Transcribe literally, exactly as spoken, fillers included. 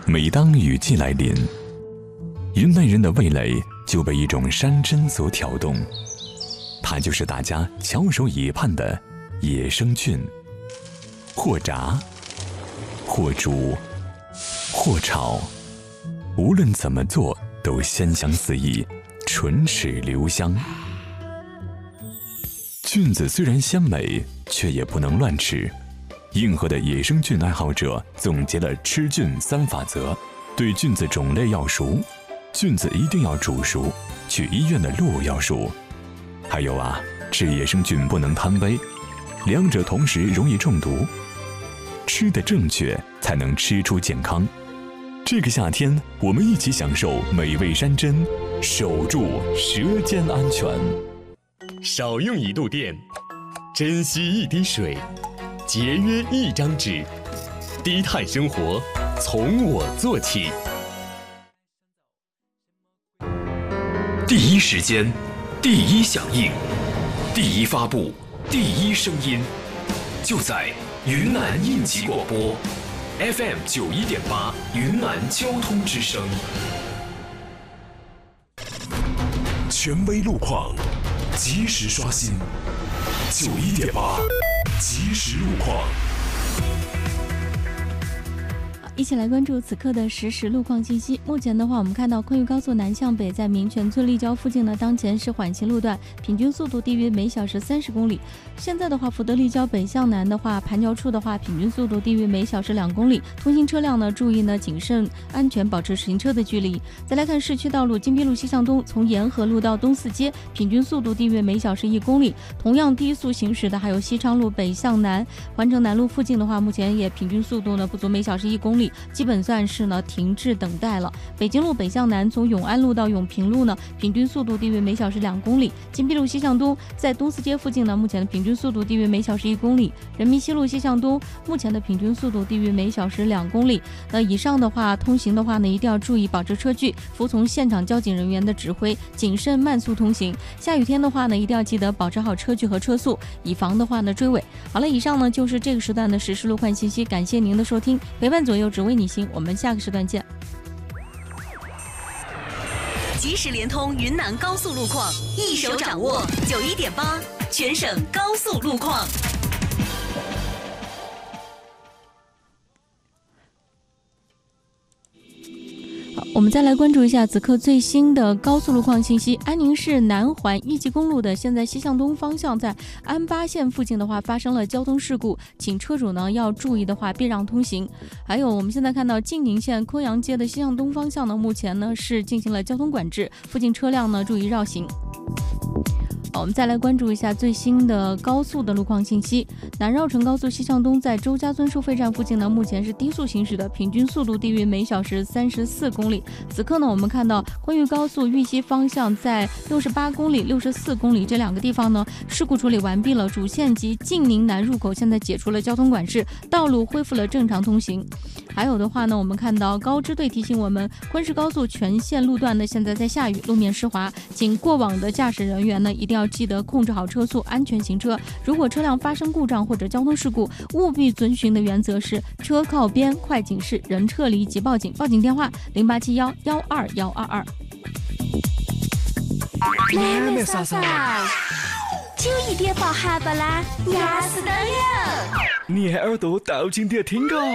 每当雨季来临，云南人的味蕾就被一种山珍所挑动，它就是大家翘首以盼的野生菌。或炸，或煮，或炒，无论怎么做都鲜香四溢，唇齿留香。菌子虽然鲜美，却也不能乱吃。硬核的野生菌爱好者总结了吃菌三法则：对菌子种类要熟，菌子一定要煮熟，去医院的路要熟。还有啊，吃野生菌不能贪杯，两者同时容易中毒。吃得正确，才能吃出健康。这个夏天，我们一起享受美味山珍，守住舌尖安全。 少用一度电，珍惜一滴水，节约一张纸，低碳生活从我做起。第一时间，第一响应，第一发布，第一声音，就在云南应急广播 F M 九一点八，云南交通之声。 权威路况，及时刷新。九一点八，及时路况。 一起来关注此刻的实时路况信息。目前的话，我们看到昆玉高速南向北在民权村立交附近呢，当前是缓行路段，平均速度低于每小时三十公里。现在的话，福德立交北向南的话，盘桥处的话，平均速度低于每小时两公里。通行车辆呢，注意呢谨慎安全，保持行车的距离。再来看市区道路，金碧路西向东，从沿河路到东四街，平均速度低于每小时一公里。同样低速行驶的还有西昌路北向南，环城南路附近的话，目前也平均速度呢不足每小时一公里。基本算是呢停滞等待了。北京路北向南，从永安路到永平路呢，平均速度低于每小时两公里。金碧路西向东，在东四街附近呢，目前的平均速度低于每小时一公里。人民西路西向东，目前的平均速度低于每小时两公里。那以上的话，通行的话呢，一定要注意保持车距，服从现场交警人员的指挥，谨慎慢速通行。下雨天的话呢，一定要记得保持好车距和车速，以防的话呢追尾。好了，以上呢就是这个时段的实时路况信息，感谢您的收听，陪伴左右只为你行，我们下个时段见。 即时联通云南高速路况，一手掌握九一点八，全省高速路况。 我们再来关注一下此刻最新的高速路况信息。安宁市南环一级公路的现在西向东方向，在安巴县附近的话发生了交通事故，请车主呢要注意的话避让通行。还有我们现在看到晋宁县昆阳街的西向东方向呢，目前呢是进行了交通管制，附近车辆呢注意绕行。我们再来关注一下最新的高速的路况信息。南绕城高速西向东在周家村收费站附近呢，目前是低速行驶的，平均速度低于每小时三十四公里。此刻呢，我们看到昆玉高速豫西方向在六十八公里、六十四公里这两个地方呢，事故处理完毕了，主线及晋宁南入口现在解除了交通管制，道路恢复了正常通行。还有的话呢，我们看到高支队提醒我们，昆石高速全线路段呢现在在下雨，路面湿滑，请过往的驾驶人员呢一定要记得控制好车速，安全行车。如果车辆发生故障或者交通事故，务必遵循的原则是车靠边、快警示、人撤离及报警。报警电话零八七幺幺二幺二二。 妹妹嫂嫂， 九一点八喊不啦，压死的了！ 你还耳朵倒进点听歌。